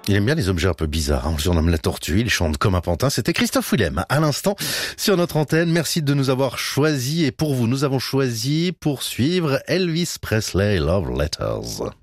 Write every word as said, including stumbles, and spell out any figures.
Il aime bien les objets un peu bizarres, hein. On le surnomme la tortue, il chante comme un pantin. C'était Christophe Willem à l'instant sur notre antenne. Merci de nous avoir choisis et pour vous, nous avons choisi pour suivre Elvis Presley Love Letters.